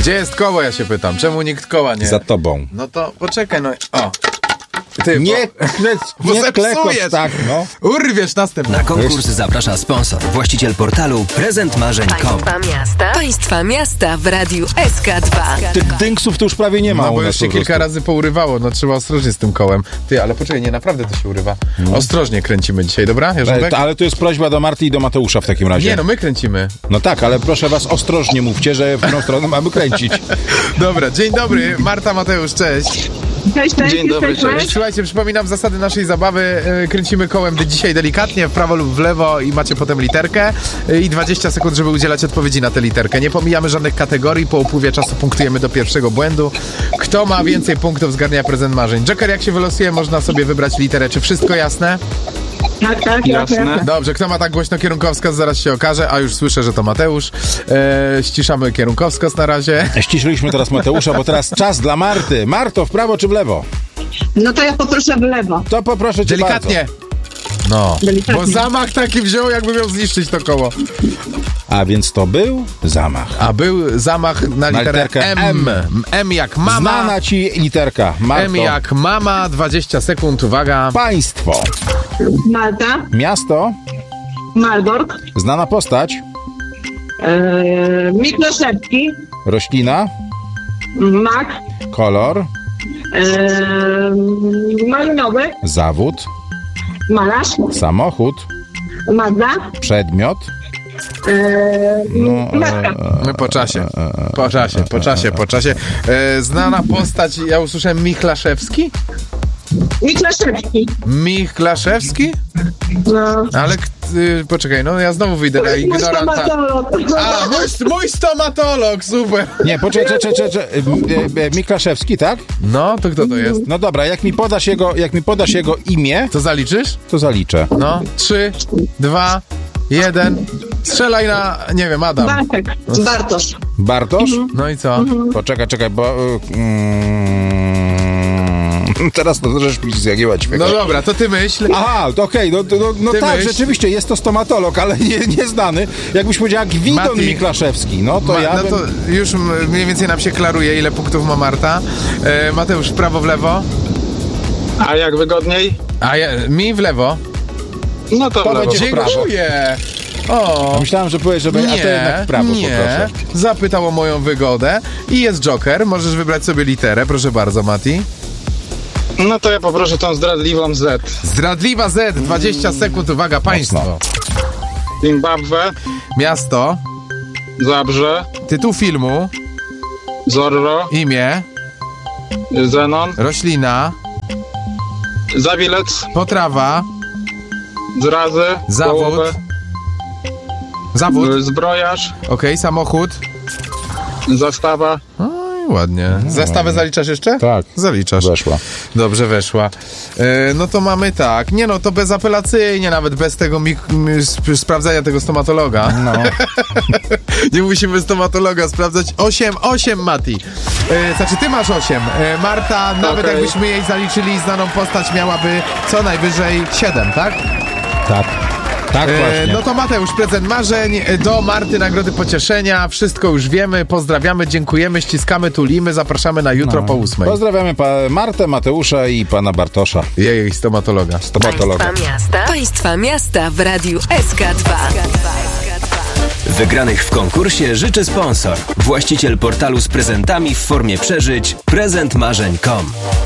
Gdzie jest koło, ja się pytam? Czemu nikt koła nie... Za tobą. No to poczekaj, no... O! Ty, Nie klekocz tak, no. Urwiesz następny. Na konkurs zaprasza sponsor, właściciel portalu prezentmarzeń.com. Państwa miasta w radiu SK2. Tych dynksów to już prawie nie ma No u bo nas już się po prostu. kilka razy pourywało, no trzeba ostrożnie z tym kołem. Ty, ale poczekaj, nie, naprawdę to się urywa. Ostrożnie kręcimy dzisiaj, dobra? Jarząbek? Ale to jest prośba do Marty i do Mateusza w takim razie. Nie, no my kręcimy. No tak, ale proszę was ostrożnie mówcie, że w którą stronę mamy kręcić. Dobra, dzień dobry, Marta, Mateusz, cześć. Cześć, Dzień dobry, jesteśmy. cześć. Słuchajcie, przypominam zasady naszej zabawy. Kręcimy kołem dzisiaj delikatnie, w prawo lub w lewo i macie potem literkę i 20 sekund, żeby udzielać odpowiedzi na tę literkę. Nie pomijamy żadnych kategorii, po upływie czasu punktujemy do pierwszego błędu. Kto ma więcej punktów, zgarnia prezent marzeń. Joker, jak się wylosuje, można sobie wybrać literę. Czy wszystko jasne? Tak, Jasne. Dobrze, kto ma tak głośno kierunkowskaz, zaraz się okaże, a już słyszę, że to Mateusz. Ściszamy kierunkowskaz na razie. Ściszyliśmy teraz Mateusza, bo teraz czas dla Marty. Marto, w prawo czy w lewo? No to ja poproszę w lewo. To poproszę cię Delikatnie. No, Delikatnie. bo zamach taki wziął, jakby miał zniszczyć to koło. bardzo. A więc to był zamach. A był zamach na literę literkę M. M. M jak mama. Znana ci literka. Marto. M jak mama, 20 sekund, uwaga. Państwo. Malta, Miasto. Malbork, Znana postać. Mikloszewski, Roślina. mak, Kolor. malinowy, Zawód. malarz, Samochód. Mazda, Przedmiot. matka. Po czasie. Znana postać, ja usłyszałem Michlaszewski? Mikloszewski. Michlaszewski? No. Ale poczekaj, no ja znowu wyjdę na ignoranta. A, mój stomatolog, super. Nie, poczekaj. Miklaszewski, tak? No, to kto to jest? No dobra, jak mi podasz jego imię, To zaliczysz? to zaliczę. No, 3, 2, 1. Strzelaj na, nie wiem, Adam. Bartek. Bartosz. Bartosz? No i co? Poczekaj, bo... teraz to żeś mi zjagiłać. No dobra, to ty myśl. Aha, to okej, no Ty tak, myśl. rzeczywiście, jest to stomatolog, ale nieznany. Jakbyś powiedziała Gwidon Mati. Miklaszewski, no to ja No bym... to już mniej więcej nam się klaruje, ile punktów ma Marta. Mateusz, w prawo, w lewo. A jak wygodniej? A mi w lewo. No to w lewo. będzie- Dziękuję. O, Myślałem, że powiesz, żeby... a to jednak w prawo poproszę. Zapytał o moją wygodę. I jest Joker, możesz wybrać sobie literę. Proszę bardzo, Mati. No to ja poproszę tą zdradliwą Z. Zdradliwa Z, 20 sekund, uwaga, państwo. Zimbabwe, Miasto, Zabrze, tytuł filmu, Zorro, imię, Zenon, roślina, Zawilec, potrawa, Zrazy, zawód, Połowę, Zbrojarz, okej, samochód. Zastawa. Oj, ładnie. Zestawę zaliczasz jeszcze? Tak. Zaliczasz. Weszła. Dobrze, weszła. No to mamy tak. Nie no, to bezapelacyjnie, nawet bez tego sprawdzania tego stomatologa. No. Nie musimy stomatologa sprawdzać. 8, Mati. Znaczy, ty masz 8. Marta, nawet Okej. jakbyśmy jej zaliczyli znaną postać, miałaby co najwyżej 7, tak? Tak. Tak właśnie. No to Mateusz, prezent marzeń, do Marty nagrody pocieszenia, wszystko już wiemy, pozdrawiamy, dziękujemy, ściskamy, tulimy, zapraszamy na jutro po 8. Pozdrawiamy Martę, Mateusza i pana Bartosza. Jej stomatologa. Stomatologa. Państwa miasta w radiu SK2. Wygranych w konkursie życzy sponsor, właściciel portalu z prezentami w formie przeżyć prezentmarzeń.com.